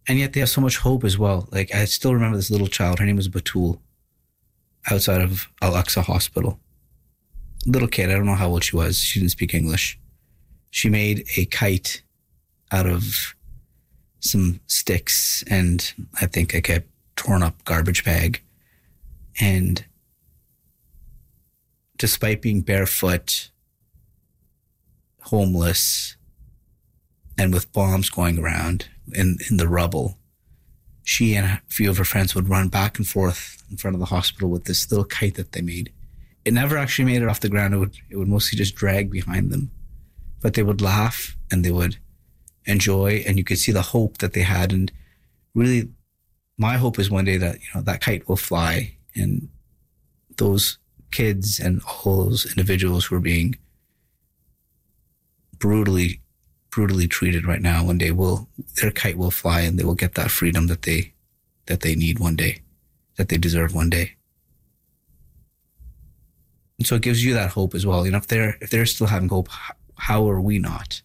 And yet they have so much hope as well. Like, I still remember this little child. Her name was Batul, outside of Al-Aqsa Hospital. Little kid. I don't know how old she was. She didn't speak English. She made a kite out of some sticks and I think like a torn up garbage bag. And despite being barefoot, homeless, and with bombs going around in the rubble, she and a few of her friends would run back and forth in front of the hospital with this little kite that they made. It never actually made it off the ground. It would mostly just drag behind them. But they would laugh and they would enjoy, and you could see the hope that they had. And really, my hope is one day that, that kite will fly, and those kids and all those individuals who are being brutally treated right now, one day their kite will fly and they will get that freedom that they need one day, that they deserve one day. And so it gives you that hope as well. If they're still having hope, how are we not?